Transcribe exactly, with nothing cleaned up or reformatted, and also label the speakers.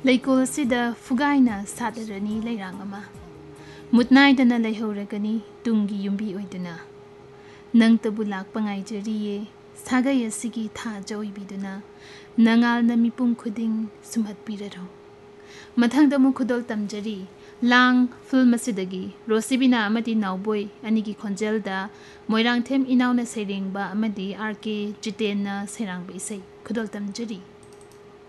Speaker 1: Leikol sida fugaina sadarani leirangama. Mutnaidana leihoragani tungi yumbi oiduna. Nang tabulak pangaijariye sagay asigi tha joibiduna. Nangal na mipung khuding sumhat piraro. Mathangda mu khudol tamjari lang film asidagi Rosibina amadi nawboy anigi khonjelda moirang them inaw na serengba amadi R K Jiten na serang ba isai khudol tamjari.